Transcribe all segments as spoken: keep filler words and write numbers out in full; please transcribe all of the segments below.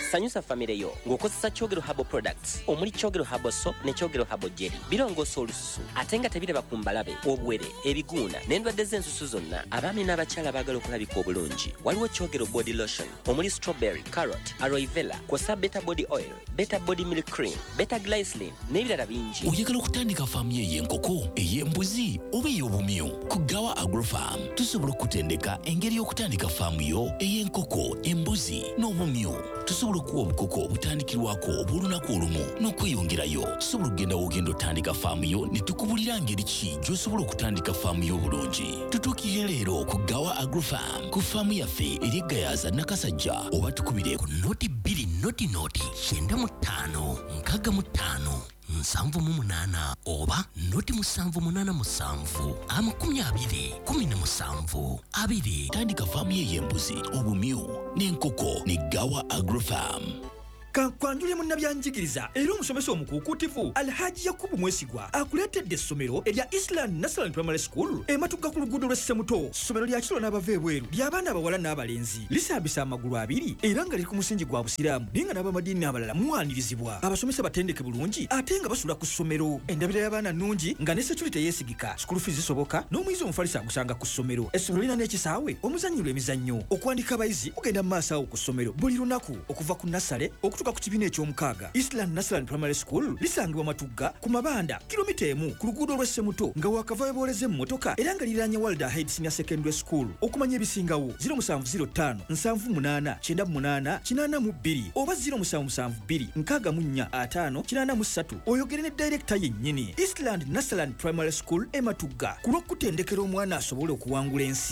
sanyusa famire yo ng'okozesa Kyogero Herbal Products omuli Kyogero Herbal Soap ne Kyogero Herbal Jelly birongoosa olususu ate nga tebiraba ku mbalabe obwere ebiguuna n'endwadde z'ensusu zonna abaami n'abakyala baagala okulabika obulungi waliwo Kyogero Body Lotion omuli strawberry, carrot, aloe vera kw'ossa Beta Body Oil, Beta Body Milk Cream, Beta Glycerin n'ebirala bingi. Oyagala okutandika faamu y'enkoko, ey'embuzi oba ey'obumyu ku Gawa Agrofarm tusobola okutendeka engeri y'okutandika faamu yo ey'enkoko, embuzi n'obumyu. Tusobola okuwa obukoko obutandikirwako obw'olunaku olumu n'okweyongerayo. Tusobola okugenda w'ogenda otandika faamu yo ne tukubulira ngeri ki gy'osobola okutandika faamu yo obulungi. Tutuukire leero ku Gawa Agrofarm ku faamu yaffe eri Gayaza Nakasajja oba tukubire ku noti bbiri noti noti kyenda mu ttaano nkaaga mu ttaano nsanvu mu munaana oba noti musanvu munaana musanvu amakumi abiri kumi na musanvu abiri. Tandika faamu y'embuzi, obumyu n'enkoko ne Gawa Agrofarm. Kankwanjulye munnabyanjigiriza era omusomesa omukuukutifu Alhaji Yakubu Mwesigwa akuleetedde essomero erya Island National Primary School ematugga ku luguudo lw'e Ssemuto. Ssomero lya kiro n'abava ebweru ly'abaana abawala n'abalenzi lisambisa amagulu abiri era nga liri ku musingi gwa busiraamu naye nga n'abamadiini abalala muwaanirizibwa. Abasomesa batendeke bulungi ate nga basula ku ssomero. Endabira y'abaana nnungi nga ne security yeesigika, school fees zisoboka n'omuyizi omufalisa agusanga ku ssomero. Essomero lirina n'ekisaawe omuzannyirwa emizannyo. Okuwandika abayizi kugenda mu maaso awo ku ssomero buli lunaku okuva ku nasale okutuuka ku kibiina eky'omukaaga. Eastland National Primary School lisangibwa Matugga ku Mabanda kilomita emu ku luguudo lw'e Ssemuto nga wakava booleze mu motoka era nga liranye Walda Head Senior Secondary School. Okumanya ebisingawo zero seven zero five nsanvu munaana kyenda munaana kinaana mu bbiri oba zero seven seven two nkaaga mu nnya ataano kinaana mu ssatu oyogere ne director yennyini. Eastland National Primary School e Matugga ku lw'okutendekera omwana asobole okuwangula ensi.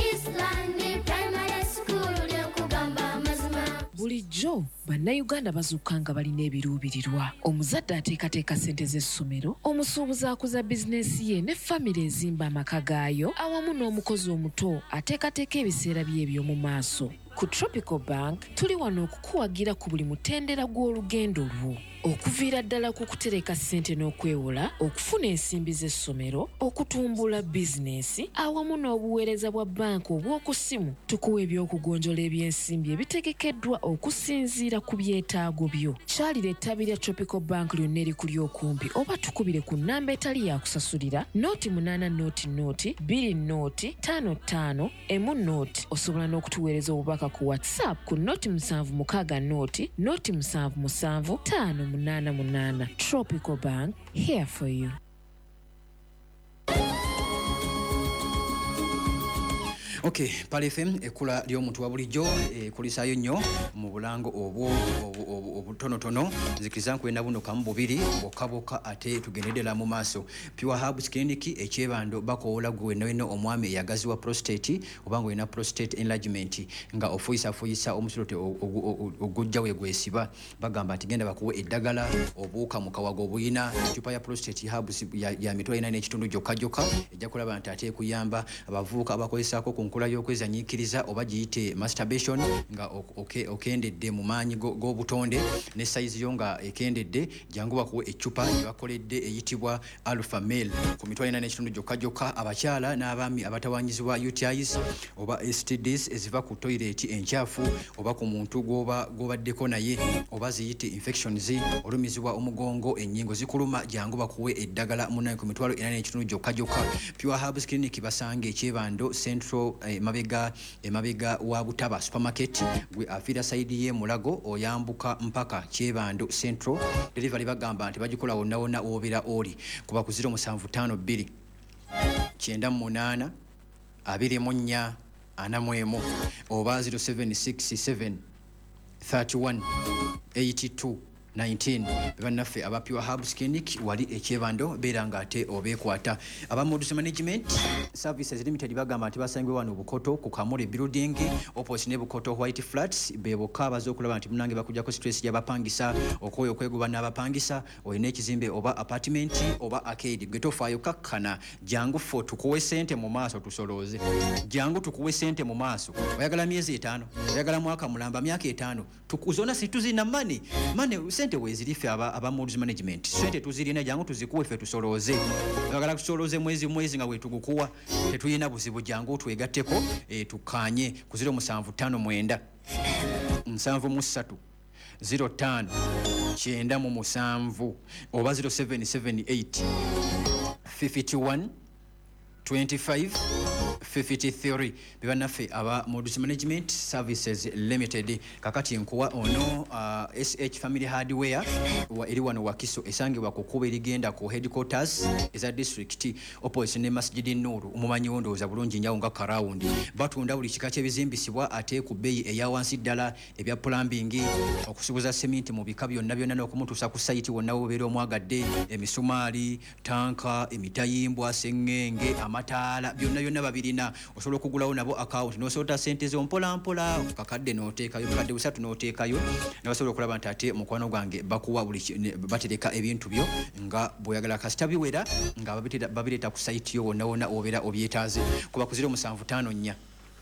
Eastland Primary School ly'okugamba amazima. Bulijjo bannayuganda bazuukanga balina ebiruubirirwa. Omuzadde ateekateeka ssente z'essomero, omusuubuzi akuza bizinensi ye ne famire ezimba amaka gaayo awamu n'omukozi omuto ateekateeka ebiseera bye eby'omu maaso. Ku Tropical Bank tuli wano okukuwagira ku buli mutendera gw'olugendo lwo. Okuviira ddala ku kutereka ssente n'okwewola, okufuna ensimbi z'essomero, okutumbula bizinensi awamu n'obuweereza bwa banka obw'oku ssimu. Tukuwa ebyokugonjola eby'ensimbi ebitegekeddwa okusinziira ku byetaago byo. Kyalira ettabi lya Tropical Bank lyonna erikuli okumpi oba tukubire ku nnamba etali ya kusasulira nooti munaana nooti nooti bbiri nooti ttaano ttaano emu nooti. Osobola n'okutuweereza obubaka ku WhatsApp ku nooti musanvu mukaaga nooti nooti musanvu musanvu ttaano munaana munaana. Tropical Bank, here for you. Okay, Pale F M ekula ly'omuntu wa bulijjo ekulisaayo nnyo mu bulango obwo obutonotono nzikiriza nkwenda buno kamu bubiri bokaboka ate tugendera mu maaso. Pure Herbs Clinic ekyebando bakoola gwe weno omwami eyagaziwa prostate obanga olina prostate enlargement nga ofuyisa fuyisa omusulote ogujja we gwesiba bagamba ati genda bakuwe eddagala obuuka mu kawago obuyina chupa ya prostate herbs ya, ya mitwalo ina n'ekitundu gyokka gyokka ejja kulaba nti ate ekuyamba abavubuka abakozesako ku nkola y'okwezanyiikiriza oba giyite masturbation nga okendedde mu maanyi g'obutonde ne size yo nga ekendedde jangu bakuwe ecupa ebakoledde eyitibwa Alpha Male ku mitwalo ina n'ekitundu gyokka gyokka abakyala n'abaami abatawanyizibwa U T Is oba S T Ds eziva ku toilet enkyafu oba ku muntu gwoba gwobaddeko naye oba ziyite infections olumizibwa omugongo ennyingo zikuluma jangu bakuwe eddagala munaye ku mitwalo ina n'ekitundu gyokka gyokka. Pure Herbs Clinic basange ekyebando Central eh, mabega eh, mabega wa Butaba supermarket gwe afira side ye Mulago oyambuka mpaka kyebando Central delivery bagamba nti bagikola wonna wonna obera oli kuba ku zero seven five two kyenda munaana abiri mu nnya ana mu emu oba zero seven six seven three one eight two nineteen bannaffe aba Pure Herbs Clinic wali ekyebando beeranga ate obeekwata. Aba Modus Management Services Limited bagamba nti basangwe wano Bukoto ku Kamule Building opposite ne Bukoto White Flats beboka abazokulaba nti munange bakujjako stress y'abapangisa okoyo okweguba n'abapangisa olina ekizimbe oba apartment oba arcade gwe tofaayo kakkana jangu fo tukuwe sente mu maaso tusolooze jangu tukuwe sente mu maaso oyagala myezi etaano oyagala mwaka mulamba myaka etaano tukuzona situzina mane mane sente wezirife aba aba Modus Management sente tuzirina jangu tuzikuwe fe tusoloze oyagala kusoloze mwezi mwezi nga wetugukuwa tetuyina buzibu jangu twegatteko e tukanye ku zero seven five nine seven mu three zero five kyenda mu musanvu oba zero seven seven eight fifty-one twenty-five fifty-three bibannaffe aba Modus Management Services Limited kakati nkuwa ono uh, S H Family Hardware wa eri wano Wakiso esangibwa ku kuba erigenda ku headquarters eza district opposite ne Masjid Nuru umumanyi wondooza bulungi nyawo nga karawundi batunda buli kika ky'ebizimbisibwa ate ku bbeeyi eya wansi ddala ebya plumbing okusubuza cement mu bika byonna byonna n'okumutuusa ku site wonna wobeera omwagadde emisumaali tanka emitayimbwa sengenge amataala byonna byonna babirina osobola okugulawo nabo account n'osota sente zo mpola mpola kakadde n'oteekayo kakadde busatu n'oteekayo n'osobola okulaba nti ate mukwano gwange bakuwa buli batereka ebintu byo nga bw'oyagala kasita biwera nga babireeta ku site yo wonna wonna obeera obyetaaze kuba ku zero musanvu ttaano nnya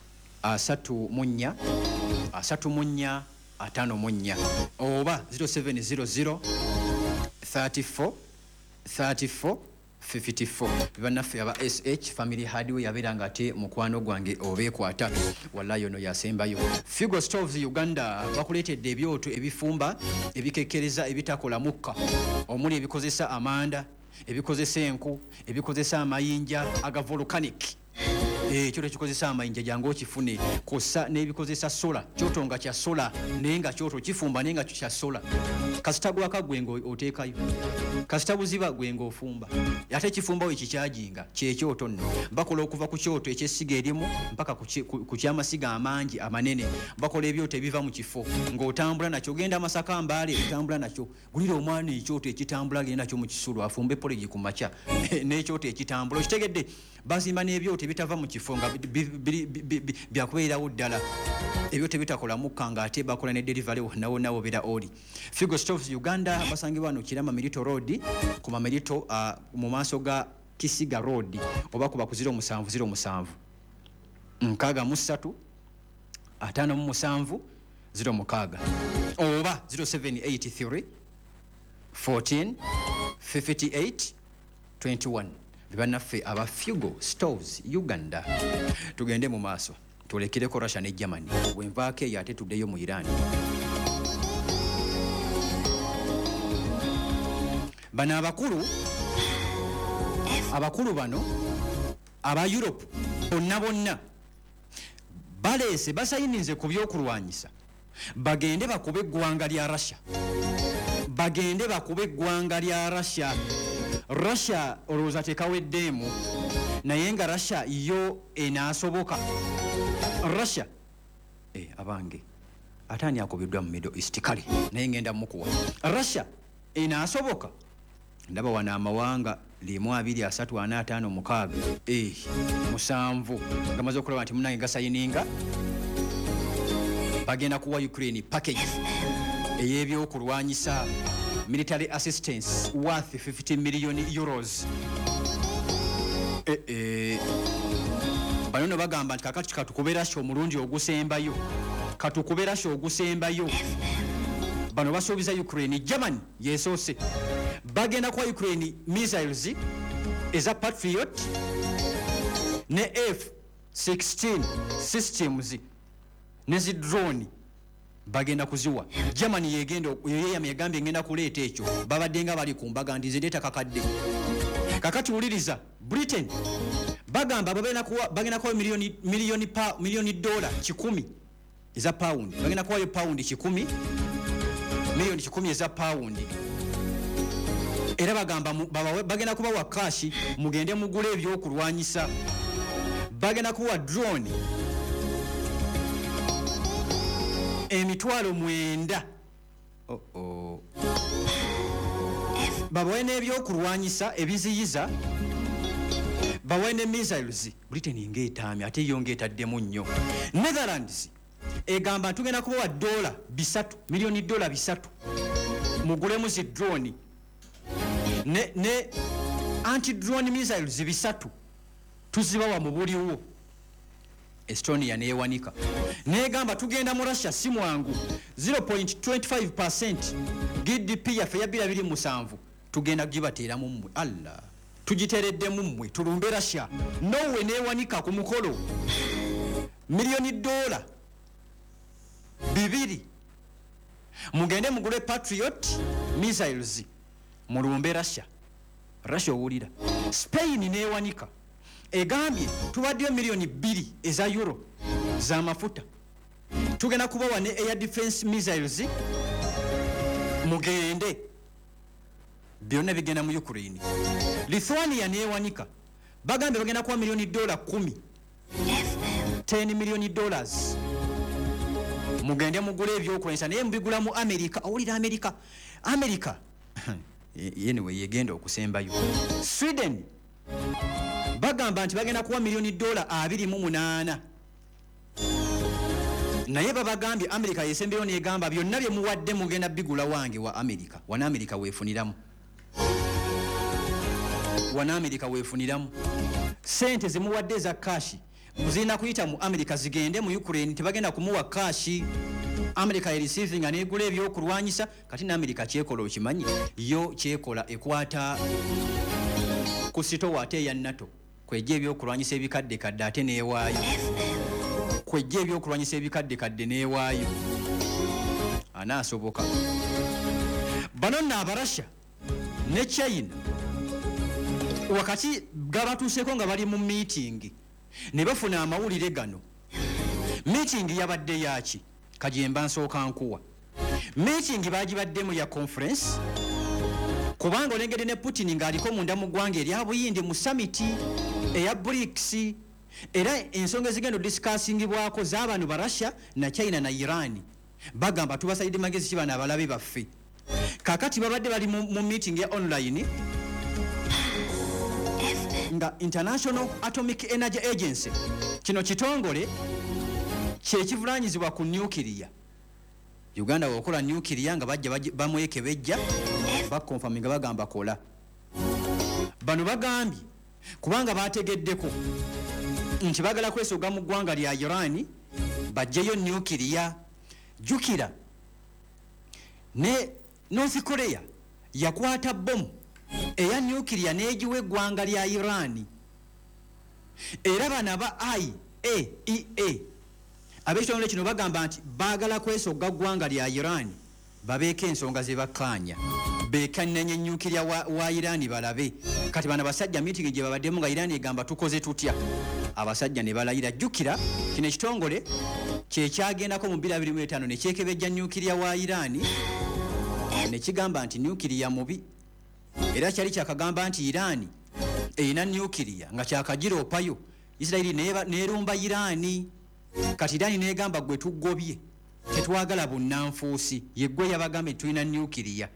asatu mu nnya asatu mu nnya ataano mu nnya oba zero seven zero zero thirty-four thirty-four fifty-four bibannaffe aba S H Family Hardware yabeera nga ate mukwano gwange obeekwata wallahi ono yasembayo Figo Stoves Uganda bakuleetedde ebyoto ebifumba ebikekkereza ebitakola mukka omuli ebikozesa amanda ebikozesa enku ebikozesa amayinja aga volcanic Eh kyoto kikozesa amayinja jangu okifune kosa n'ebikozesa sola kyoto nga kya sola naye nga kyoto kifumba naye nga kya sola kasita gwaka gwengo oteekayo kasita buziba gwengo ofumba ate kifumba we kikyajinga kye kyoto nno bakola okuva ku kyoto eky'essiga erimu mpaka ku ky'amasiga amangi amanene bakola ebyoto ebiva mu kifo ng'otambula nakyo genda Masaka Mbale otambula nakyo gulira omwana ekyoto ekitambula genda nakyo mu kisulu afumbe polegi ku makya n'ekyoto ekitambula okitegedde bazimba n'ebyoto ebitava mu kifo nga byakubeerawo ddala ebyoto ebitakola mukka nga ate bakola ne delivery nawo nawo beera oli Figo Stoves Uganda basangibwa wano Kirama Merito Road ku Mamerito uh, mu maaso ga Kisiga Road oba kuba ku zero musanvu zero musanvu nkaaga mu ssatu ataano mu musanvu zero mukaaga oba zero seven eight three fourteen fifty-eight twenty-one bibannaffe aba Figo Stoves Uganda tugende mu maaso tulekireko Russia ne Germany bwenvaako eyo ate tuddeyo mu Iran bano abakulu abakulu bano aba Europe bonna bonna baleese basayinize ku byokulwanyisa bagende bakube eggwanga lya Russia bagende bakube eggwanga lya Russia Russia olowooza tekaweddeemu naye nga Russia yo enaasoboka Russia eh abange atani akubiddwa mu Middle East kale naye ngenda mukuwa Russia enaasoboka ndaba wana amawanga limu abiri asatu ana ataano mukaaga eh musanvu ngamaze okulaba nti munange gasayininga bagenda kuwa Ukraine package ey'ebyokulwanyisa military assistance worth fifty million euros eh eh bano bagamba nti kakati katukubera sho omulungi ogusembayo katukubera sho ogusembayo bano basuubiza Ukraine Germany yesoose bagenda kwa Ukraine missiles eza Patriot ne F sixteen systems ne zi drone bagenda kuziwa Germany yegenda yeye yagambye ngenda kuleeta ekyo babadenga bali kumbaga ndi zideta kakadde kakati uliriza Britain bagamba babena kuwa bagenda kwa milioni milioni pa milioni dola kikumi eza pound bagenda kwa pound kikumi milioni kikumi eza pound era bagamba baba bagenda kuba wa cash mugende mugule ebyo kulwanyisa bagenda kuwa drone emitwalo mwenda oh oh babwene ebyo kulwanyisa ebiziyiza bawene missiles Britain ngeetamya ate yongeetaddemu nnyo Netherlands egamba tugenda kuba dola bisatu milioni dola bisatu mugulemu zi drone ne ne anti drone missiles bisatu tuzibawa mu buliwo Estonia neewanika negamba tugenda mu Russia si mwangu zero point two five percent G D P yafe yabira biri musanvu tugenda gibateera mu mmwe Allah tugiteredde mu mmwe tulumbe Russia nowe neewanika ku mukolo milioni dola bibiri mugende mugule Patriot missiles mulumbe Russia. Russia owulira. Spain neewanika egambye tuwaddeyo miliyoni bbiri eza euro za mafuta, tugenda kubawa ne air defense missiles mugende, byonna bigenda mu Ukraine. Lithuania neewanika bagambye bagenda kuwa miliyoni dola kumi, ten million dollars mugende mugule ebyokulwanyisa naye mubigula mu America. Owulira America America anyway yegenda okusembayo. Sweden bagamba nti bagenda kuwa miliyoni dola abiri mu munaana, naye babagambye America yesembeyo negamba byonna bye muwadde mugenda bigula wange wa America. Wana America weefuniramu, wana America weefuniramu sente zimuwadde za kashi muzina kuyita mu America zigende mu Ukraine, tebagenda kumuwa kashi. America ye receiving nga negula ebyokulwanyisa. Kati na America kyekola okimanyi, yo kyekola ekwata ku sitowa ate ya NATO kwejja ebyokulwanyisa ebikadde kadde ate neewaayo, kwejja ebyokulwanyisa ebikadde kadde neewaayo. Anaasoboka bano nno Abarussia ne China wakati gabatuuseeko nga bali mu meeting ne bafuna amawulire gano. Meeting yabadde yaki kajemba nsooka nkuwa. Meeting bagibaddemu ya conference kubanga olengedde ne Putin ng'aliko munda mu ggwanga erya Buyindi mu summit eya BRICS, era ensonga ezigenda discussingibwako z'abantu ba Russia na China na Iran. Bagamba tubasayidde magezi ki bano abalabe baffe. Kakati babadde bali mu, mu meeting ya online nga International Atomic Energy Agency, kino kitongole kyekivulanyizibwa ku nuclear. Uganda wakola nuclear nga bajja bamweke bejja bakonfirm nga bagamba kola. Bano bagambye kubanga bategeddeko nti bagala kwesoga mu ggwanga lya Iran bajjeyo nuclear. Jukira ne North Korea yakwata bomu eya nuclear neegiwe eggwanga lya Iran. Era bana ba I A E A ab'ekitongole kino bagamba nti baagala kwesoga ggwanga lya Iran babeeko ensonga ze bakkaanya, beekannanya nuclear wa, wa Iran balabe. Kati bana basajja meeting gye babaddemu nga Iran egamba tukoze tutya, abasajja ne balayira. Jukira kino ekitongole kyekyagendako mu bbiri mu etaano ne kyekebejja nuclear wa Iran ne kigamba nti nuclear mubi, era kyali kyakagamba nti Iran erina nuclear nga kyakagiroopayo. Israeli neerumba Iran. Kati Iran negamba gwe tuggobye tetwagala bunnanfuusi, yeggwe yabagambe tulina nuclear.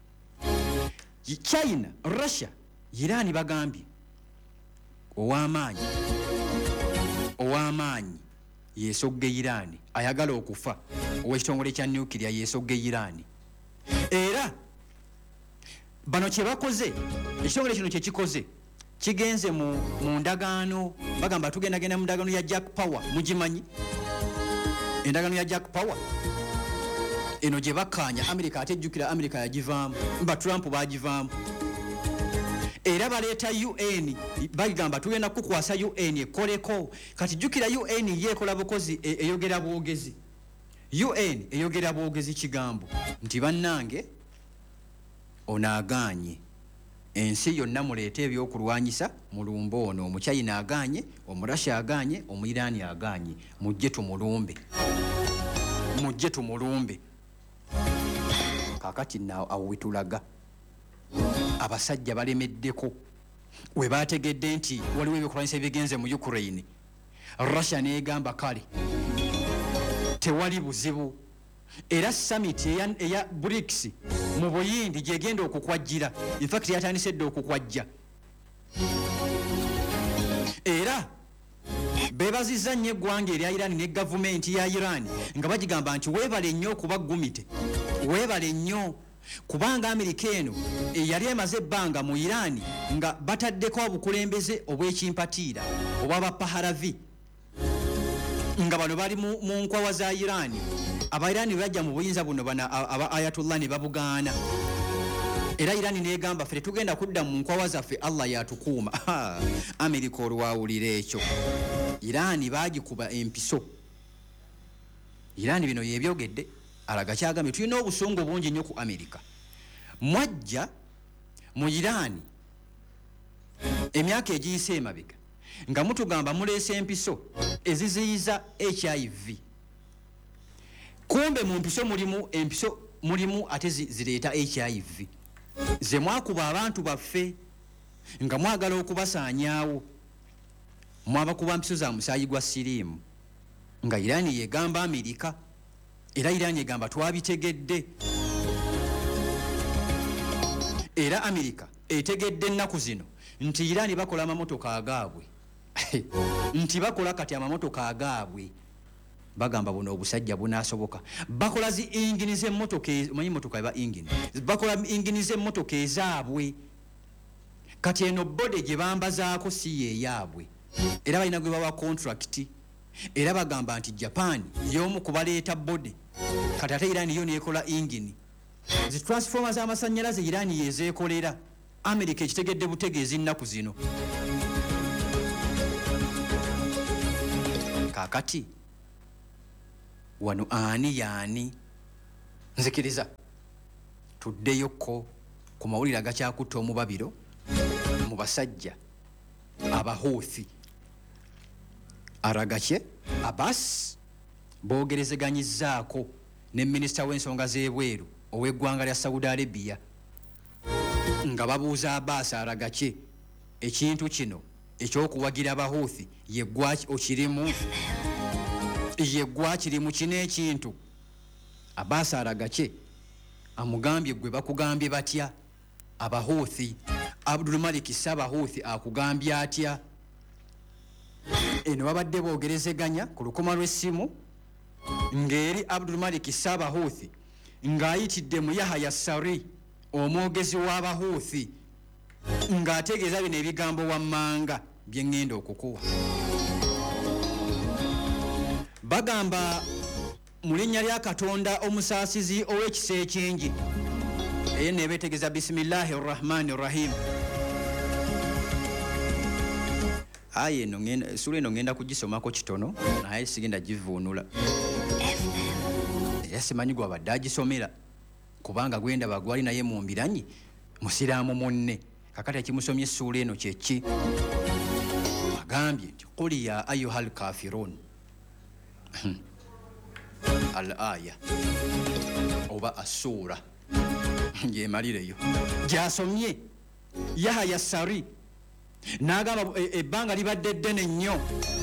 China, Russia, Iran bagambye ow'amaanyi ow'amaanyi yeesogge Iran, ayagala okufa ow'ekitongole kya nuclear yeesogge Iran. Era bano kye bakoze, ekitongole kino kye kikoze kigenze mu, mu ndagaano. Bagamba tugendagenda mu ndagaano ya Jack Power. Mugimanyi endagaano ya Jack Power eno gye bakkaanya America ate ejjukira America yagivaamu, ba Trump bagivaamu. Era baleeta U N bagamba tugenda kukwasa U N ekoleko. Kati jjukira U N yeekola bukozi eyogera bwogezi. U N eyogera bwogezi kigambo nti bannange onaagaanye ensi yonna muleeta ebyokulwanyisa mulumbe ono, Omuchina agaanye, Omurussia agaanye, Omuyirani agaanye, mujje tumulumbe, mujje tumulumbe. Kakati naawo awo wetulaga abasajja balemeddeko we bategedde nti waliwo ebyokulwanyisa ebigenze mu Ukraine. Russia neegamba kale tewali buzibu, era summit eya, eya BRICS mu Buyindi gyegenda okukwajjira. In fact yatandise dde okukwajja. Era beebazizza nnyo eggwanga erya Iran ne gavumenti ya Iran nga bagigamba nti weebale nnyo okuba gumite, weebale nnyo kubanga Amerika eno yali emaze ebbanga mu Iran nga bataddeko obukulembeze obw'ekimpatiira obw'aba Pahlavi, nga bano bali mu, mu nkwawa za Iran. Aba Iran bajja mu buyinza buno bana aba Ayatollah ne babugaana. Era Iran negamba ffe tugenda kudda mu nkwawa zaffe, Allah yatukuuma. Amerika olwawulira ekyo. Iran bagikuba empiso. Iran bino yebyogedde Aragachi agambye tulina obusungu bungi nnyo ku America. Mwajja mu Iran emyaka egiyise emabega nga mutugamba muleese empiso eziziyiza H I V. Kumbe mu mpiso mulimu empiso mulimu ate zireeta H I V. Ze mwakuba abantu baffe nga mwagala okubasaanyaawo. Mwaba kuba mpiso za musaayi gwa siriimu. Nga Iran yegamba Amerika. Era Iran yegamba twabitegedde. Era Amerika etegedde ennaku zino nti Iran bakola amamotoka agaabwe. Nti bakola kati amamotoka agaabwe. Bagamba buno obusajja bunaasoboka. Bakola zi ingini z'emmotoka, manyi motoka eba ingini. Bakola ingini z'emmotoka ezaabwe. Kati eno bode gye bambazaako si ye yaabwe. Era balina gwe bawa contract. Era bagamba nti Japan y'omu kubaleeta bode. Kati ate Iran yo neekola ingini. Zi transformers z'amasannyalaze Iran yezeekolera. Amerika ekitegedde butegeezi nnaku zino. Kaakati wano ani yaani nzikiriza tuddeyoko ku mawulire agakyakutta omubabiro mu basajja Abahuthi. Aragache Abbas boogerezeganyizzaako ne minisita w'ensonga z'ebweru ow'eggwanga lya Saudi Arabia nga babuuza Abbas Aragache ekintu kino ekyokuwagira Abahuthi yeggwa okirimu yeggwa kirimu kino ekintu. Abbas Aragache amugambye gwe bakugambye batya Abahuthi. Abdul Malik Sabahuthi akugambye atya. Eno babadde boogerezeganya ku lukoma lw'essimu ng'eri Abdul Malik Sabahuthi ng'ayitidde mu Yahya Sari omwogezi w'Abahuthi ng'ategeeza bino ebigambo wammanga bye ŋŋenda okukuwa. Bagamba mu linnya lya Katonda omusaasizi ow'ekisa ekingi. Eyo ne beetegeeza bisimillahi rrahmani rrahim. Aye no ngenda sura eno ngenda kugisomako kitono naye sigenda givuunula. Yasimanyi gwa badde agisomera kubanga gwenda bagwali naye mu mbiranyi musiraamu munne. Kakati ekimusomye sura eno kyeki agambye nti quli ya ayyuhal kafirun al-aya oba asura ngemalireyo gyasomye Yahya Sari n'agamba ebbanga libadde ddene nnyo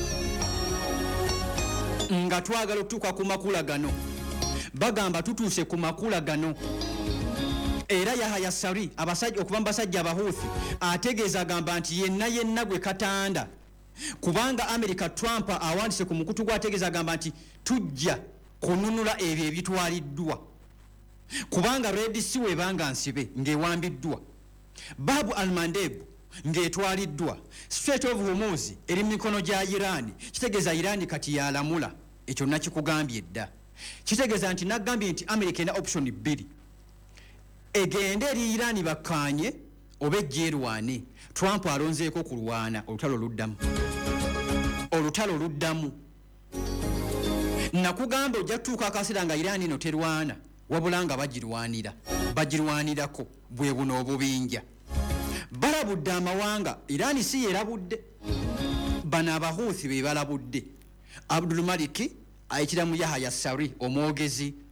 nga twagala okutuuka ku makula gano. Bagamba tutuuse ku makula gano. Era Yahya Sari abasajja okuba mu basajja Abahuthi ategeeza agamba nti yenna yenna gwe katanda kubanga America Trump awandise ku mukutu gwategeeza agamba nti tujja kununula ebyo ebitwaliddwa kubanga Red Sea webanga nsibe ng'ewambiddwa. Babu al-Mandeb ng'etwaliddwa. Strait of Hormuz eri mikono gya Iran. Kitegeeza Iran kati yalamula. Ekyo nakikugambye dda. Kitegeeza nti nagambye nti America ena option bbiri. Egende eri Iran bakkaanye oba ejje erwane. Trump alonzeeko kulwana olutalo luddamu. Olutalo luddamu. Nakugamba ojja tuuka akaseera nga Iran eno terwana wabula nga bagirwanira. Bagirwanirako bwe buno obubinja. Balabudde amawanga. Iran si yerabudde. Bano Abahuthi be balabudde. Abdul Malik ayitira mu Yahya Sari omwogezi